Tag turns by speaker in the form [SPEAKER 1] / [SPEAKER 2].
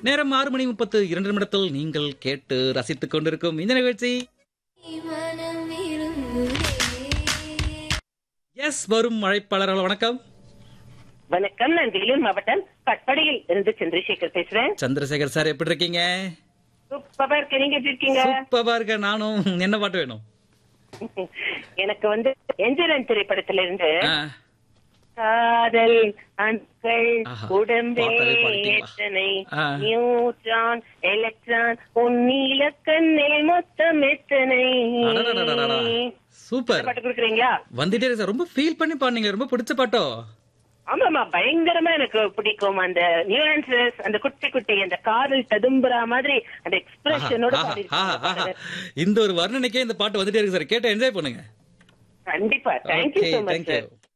[SPEAKER 1] நேரம் 6:32 நீங்கள் கேட்டு ரசித்துக் கொண்டிருக்கும் இந்த நிகழ்ச்சி எஸ் வரும் அழைப்பாளர்கள். வணக்கம்.
[SPEAKER 2] வணக்கம். நான் வேலூர் மாவட்டம் கட்படியில் இருந்து சந்திரசேகர் பேசுறேன்.
[SPEAKER 1] சந்திரசேகர் சார் எப்படி இருக்கீங்க?
[SPEAKER 2] சூப்பரா இருக்க. நீங்க எப்படி இருக்கீங்க?
[SPEAKER 1] சூப்பரா இருக்க. நானும். என்ன பாட்டு வேணும்?
[SPEAKER 2] எனக்கு எந்திரன் திரைப்படத்துல இருந்து
[SPEAKER 1] ஆ,
[SPEAKER 2] காதல் அணுக்கள்
[SPEAKER 1] ஆஹா,
[SPEAKER 2] உடம்பே
[SPEAKER 1] பாட்டவே பாடிட்டீங்களா?
[SPEAKER 2] எத்தனை
[SPEAKER 1] ஆ.
[SPEAKER 2] நியூட்ரான் எலக்ட்ரான் உன்னீல கண்ணில் மொத்தம் எத்தனை.
[SPEAKER 1] அடடடடடடா. சூப்பர்.
[SPEAKER 2] பாட்டு கொடுக்குறீங்களா?
[SPEAKER 1] வந்துட்டே இருக்கு சார். ரொம்ப ஃபீல் பண்ணி பாடுனீங்க. ரொம்ப பிடிச்ச பாட்டோ?
[SPEAKER 2] ஆமாமா, பயங்கரமா எனக்கு பிடிக்கும். அந்த நியூரன்சஸ், அந்த குட்டி குட்டி அந்த காதல் ததும்புறா மாதிரி அந்த எக்ஸ்பிரஷனோட
[SPEAKER 1] இந்த ஒரு வர்ணனைக்கே இந்த பாட்டு வந்துட்டே இருக்கு சார். கேட்டு என்ஜாய் பண்ணுங்க.
[SPEAKER 2] கண்டிப்பா. Thank you
[SPEAKER 1] Okay,
[SPEAKER 2] so much
[SPEAKER 1] thank
[SPEAKER 2] sir.
[SPEAKER 1] you.